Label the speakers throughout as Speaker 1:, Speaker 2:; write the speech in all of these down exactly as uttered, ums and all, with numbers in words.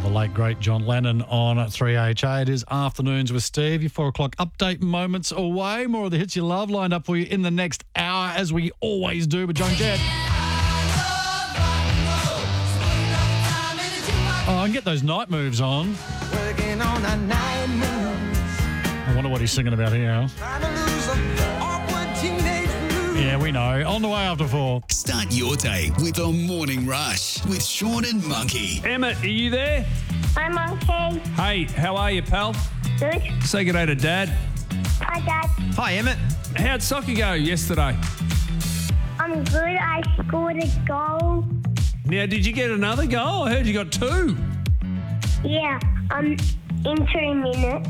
Speaker 1: the late, great John Lennon on three H A. It is Afternoons with Steve, your four o'clock update moments away. More of the hits you love lined up for you in the next hour, as we always do with John Jett. Oh, and get those night moves on.
Speaker 2: Working on a night moves.
Speaker 1: I wonder what he's singing about here.
Speaker 2: Trying to lose a awkward teenage blues.
Speaker 1: Yeah, we know. On the way after four.
Speaker 3: Start your day with the Morning Rush with Sean and Monkey.
Speaker 4: Emmett, are you there?
Speaker 5: Hi, Monkey.
Speaker 4: Hey, how are you, pal?
Speaker 5: Good.
Speaker 4: Say good day to Dad.
Speaker 5: Hi, Dad.
Speaker 6: Hi, Emmett.
Speaker 4: How'd soccer go yesterday?
Speaker 5: I'm good. I scored a goal.
Speaker 4: Now, did you get another goal? I heard you got two.
Speaker 5: Yeah, um, in two minutes.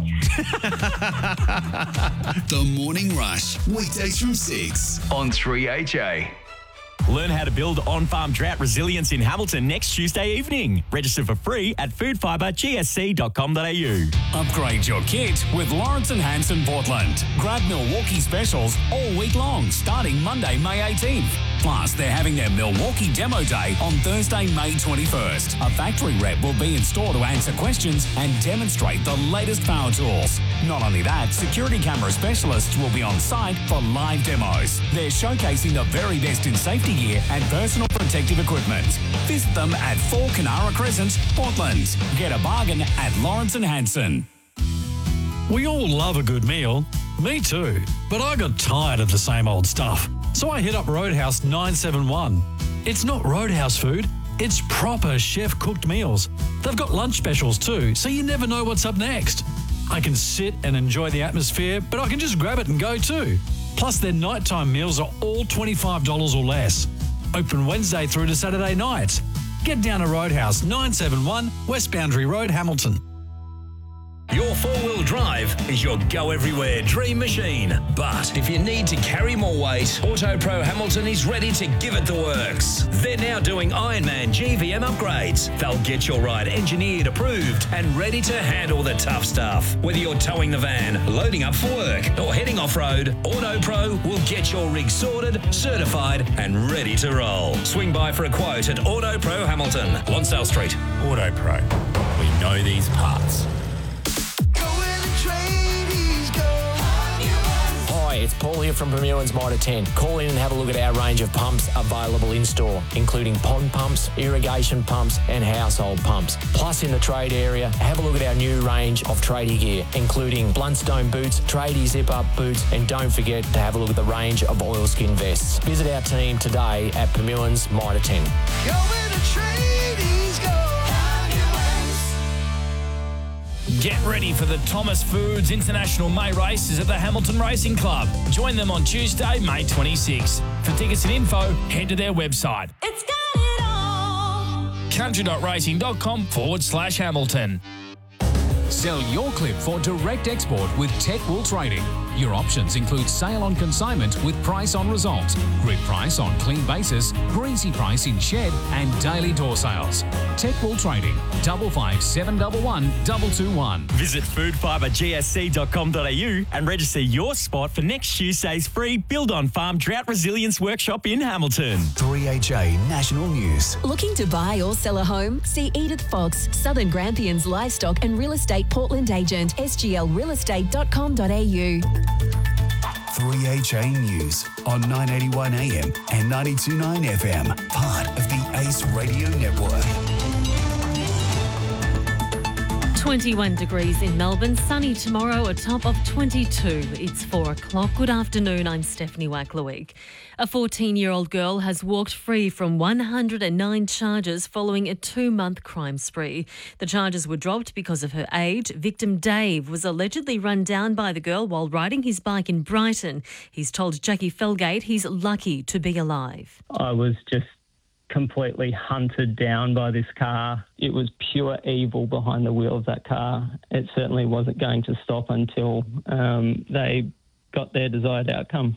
Speaker 3: The Morning Rush, weekdays from six on three H A.
Speaker 7: Learn how to build on-farm drought resilience in Hamilton next Tuesday evening. Register for free at food fibre g s c dot com dot a u.
Speaker 8: Upgrade your kit with Lawrence and Hanson Portland. Grab Milwaukee specials all week long, starting Monday, May eighteenth. Plus, they're having their Milwaukee Demo Day on Thursday, May twenty-first. A factory rep will be in store to answer questions and demonstrate the latest power tools. Not only that, security camera specialists will be on site for live demos. They're showcasing the very best in safety gear and personal protective equipment. Visit them at four Canara Crescent, Portland. Get a bargain at Lawrence and Hanson.
Speaker 1: We all love a good meal. Me too. But I got tired of the same old stuff. So I hit up Roadhouse nine seven one. It's not Roadhouse food, it's proper chef-cooked meals. They've got lunch specials too, so you never know what's up next. I can sit and enjoy the atmosphere, but I can just grab it and go too. Plus, their nighttime meals are all twenty-five dollars or less. Open Wednesday through to Saturday night. Get down to Roadhouse nine seven one, West Boundary Road, Hamilton.
Speaker 9: Your four-wheel drive is your go-everywhere dream machine. But if you need to carry more weight, AutoPro Hamilton is ready to give it the works. They're now doing Ironman G V M upgrades. They'll get your ride engineered, approved, and ready to handle the tough stuff. Whether you're towing the van, loading up for work, or heading off-road, AutoPro will get your rig sorted, certified, and ready to roll. Swing by for a quote at AutoPro Hamilton, Lonsdale Street.
Speaker 8: AutoPro. We know these parts.
Speaker 10: Hi, it's Paul here from Bermuans Mitre ten. Call in and have a look at our range of pumps available in-store, including pond pumps, irrigation pumps and household pumps. Plus, in the trade area, have a look at our new range of tradie gear, including Bluntstone boots, tradie zip-up boots, and don't forget to have a look at the range of oilskin vests. Visit our team today at Bermuans Mitre ten.
Speaker 2: Go where the tradies go.
Speaker 11: Get ready for the Thomas Foods International May Races at the Hamilton Racing Club. Join them on Tuesday, May twenty-sixth. For tickets and info, head to their website.
Speaker 12: It's got it all.
Speaker 11: country.racing.com forward slash Hamilton.
Speaker 8: Sell your clip for direct export with Tech Wool Trading. Your options include sale on consignment with price on result, grid price on clean basis, greasy price in shed, and daily door sales. Tech Wool Trading, double five seven one one double two one.
Speaker 7: Visit food fibre g s c dot com dot a u and register your spot for next Tuesday's free Build on Farm Drought Resilience Workshop in Hamilton.
Speaker 3: three H A National News.
Speaker 13: Looking to buy or sell a home? See Edith Fox, Southern Grampians Livestock and Real Estate Portland Agent, s g l real estate dot com dot a u.
Speaker 3: three H A News on nine eighty-one A M and ninety-two point nine F M, part of the Ace Radio Network.
Speaker 14: twenty-one degrees in Melbourne, sunny tomorrow, a top of twenty-two. It's four o'clock. Good afternoon, I'm Stephanie Wacklewick. A fourteen-year-old girl has walked free from one hundred nine charges following a two-month crime spree. The charges were dropped because of her age. Victim Dave was allegedly run down by the girl while riding his bike in Brighton. He's told Jackie Felgate he's lucky to be alive.
Speaker 15: I was just completely hunted down by this car. It was pure evil behind the wheel of that car. It certainly wasn't going to stop until um, they got their desired outcome.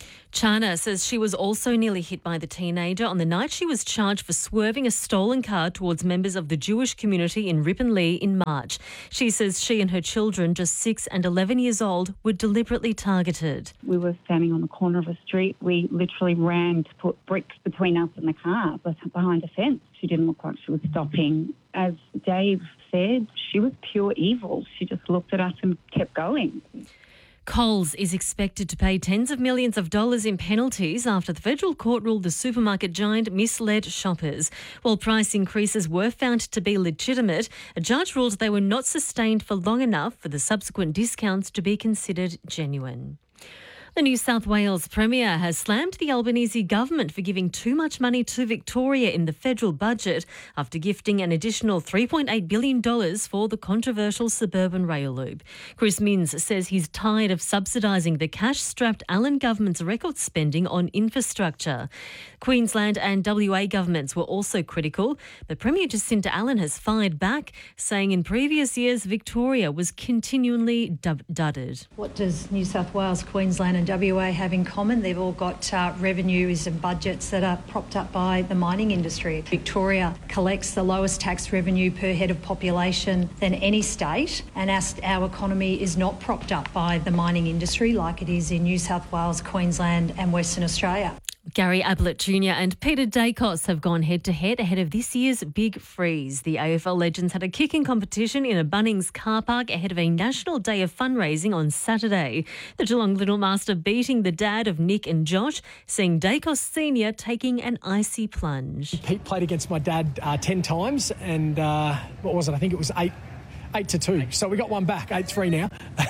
Speaker 14: Chana says she was also nearly hit by the teenager on the night she was charged for swerving a stolen car towards members of the Jewish community in Ripponlea in March. She says she and her children, just six and eleven years old, were deliberately targeted.
Speaker 6: We were standing on the corner of a street. We literally ran to put bricks between us and the car, but behind a fence. She didn't look like she was stopping. As Dave said, she was pure evil. She just looked at us and kept going.
Speaker 14: Coles is expected to pay tens of millions of dollars in penalties after the federal court ruled the supermarket giant misled shoppers. While price increases were found to be legitimate, a judge ruled they were not sustained for long enough for the subsequent discounts to be considered genuine. The New South Wales Premier has slammed the Albanese government for giving too much money to Victoria in the federal budget after gifting an additional three point eight billion dollars for the controversial suburban rail loop. Chris Minns says he's tired of subsidising the cash-strapped Allan government's record spending on infrastructure. Queensland and W A governments were also critical, but Premier Jacinta Allan has fired back, saying in previous years Victoria was continually dub- dudded.
Speaker 16: What does New South Wales, Queensland and W A have in common? They've all got uh, revenues and budgets that are propped up by the mining industry. Victoria collects the lowest tax revenue per head of population than any state, and our, our economy is not propped up by the mining industry like it is in New South Wales, Queensland and Western Australia.
Speaker 14: Gary Ablett Junior and Peter Dacos have gone head-to-head ahead of this year's Big Freeze. The A F L legends had a kicking competition in a Bunnings car park ahead of a national day of fundraising on Saturday. The Geelong Little Master beating the dad of Nick and Josh, seeing Dacos Senior taking an icy plunge.
Speaker 17: Pete played against my dad uh, ten times and, uh, what was it, I think it was eight. Eight to two. So we got one back, eight three now.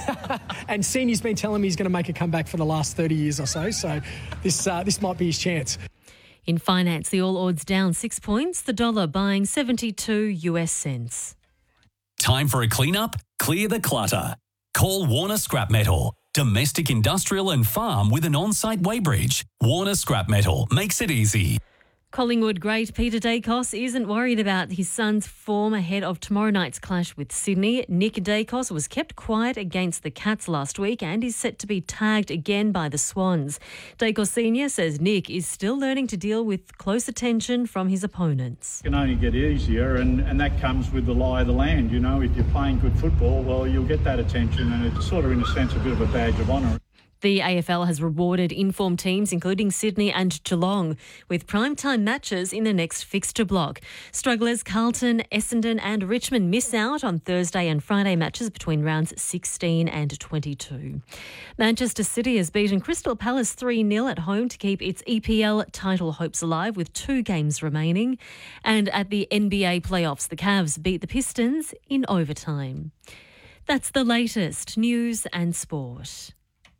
Speaker 17: And Senior's been telling me he's going to make a comeback for the last thirty years or so. So this uh, this might be his chance.
Speaker 14: In finance, the All Ords down six points, the dollar buying seventy-two US cents.
Speaker 8: Time for a clean-up? Clear the clutter. Call Warner Scrap Metal. Domestic, industrial and farm with an on-site weighbridge. Warner Scrap Metal makes it easy.
Speaker 14: Collingwood great Peter Dacos isn't worried about his son's form ahead of tomorrow night's clash with Sydney. Nick Dacos was kept quiet against the Cats last week and is set to be tagged again by the Swans. Dacos Senior says Nick is still learning to deal with close attention from his opponents.
Speaker 18: It can only get easier, and, and that comes with the lie of the land. You know, if you're playing good football, well, you'll get that attention, and it's sort of, in a sense, a bit of a badge of honour.
Speaker 14: The A F L has rewarded informed teams, including Sydney and Geelong, with primetime matches in the next fixture block. Strugglers Carlton, Essendon and Richmond miss out on Thursday and Friday matches between rounds sixteen and twenty-two. Manchester City has beaten Crystal Palace three nil at home to keep its E P L title hopes alive with two games remaining. And at the N B A playoffs, the Cavs beat the Pistons in overtime. That's the latest news and sport.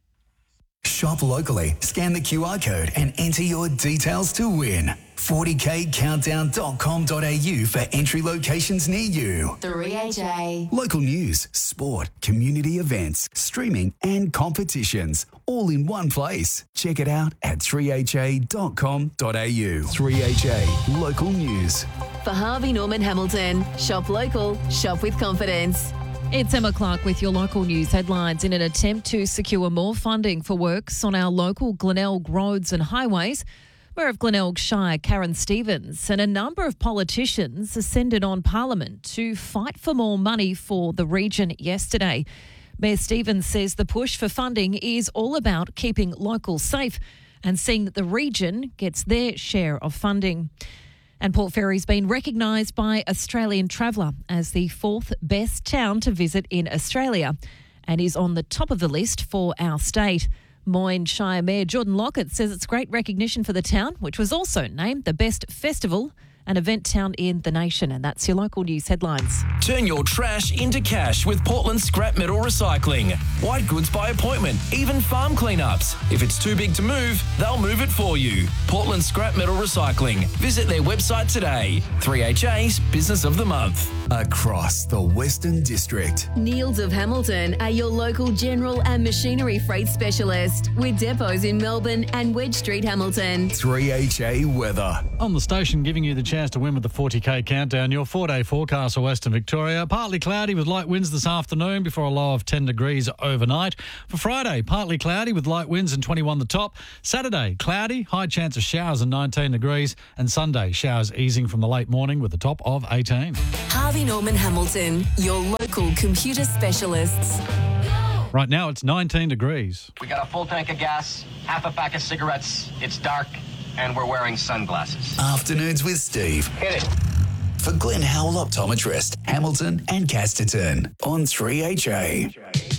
Speaker 3: Shop locally, scan the Q R code and enter your details to win. forty k countdown dot com dot a u for entry locations near you.
Speaker 13: three H A.
Speaker 3: Local news, sport, community events, streaming and competitions, all in one place. Check it out at three h a dot com dot a u. three H A, local news.
Speaker 13: For Harvey Norman Hamilton, shop local, shop with confidence.
Speaker 19: It's Emma Clark with your local news headlines. In an attempt to secure more funding for works on our local Glenelg roads and highways, Mayor of Glenelg Shire, Karen Stevens, and a number of politicians ascended on Parliament to fight for more money for the region yesterday. Mayor Stevens says the push for funding is all about keeping locals safe and seeing that the region gets their share of funding. And Port Fairy's been recognised by Australian Traveller as the fourth best town to visit in Australia and is on the top of the list for our state. Moyne Shire Mayor Jordan Lockett says it's great recognition for the town, which was also named the best festival and event town in the nation. And that's your local news headlines.
Speaker 9: Turn your trash into cash with Portland Scrap Metal Recycling. White goods by appointment, even farm cleanups. If it's too big to move, they'll move it for you. Portland Scrap Metal Recycling. Visit their website today. three H A's Business of the Month.
Speaker 3: Across the Western District.
Speaker 13: Niels of Hamilton are your local general and machinery freight specialist with depots in Melbourne and Wedge Street, Hamilton.
Speaker 3: three H A weather.
Speaker 1: On the station, giving you the chance to win with the forty K countdown. Your four-day forecast for Western Victoria. Partly cloudy with light winds this afternoon before a low of ten degrees overnight. For Friday, partly cloudy with light winds and twenty-one the top. Saturday, cloudy, high chance of showers and nineteen degrees. And Sunday, showers easing from the late morning with a top of eighteen.
Speaker 13: Harvey Norman Hamilton, your local computer specialists.
Speaker 1: Right now, it's nineteen degrees.
Speaker 20: We got a full tank of gas, half a pack of cigarettes, it's dark, and we're wearing sunglasses.
Speaker 3: Afternoons with Steve.
Speaker 20: Hit it.
Speaker 3: For Glenn Howell Optometrist, Hamilton and Casterton on three H A.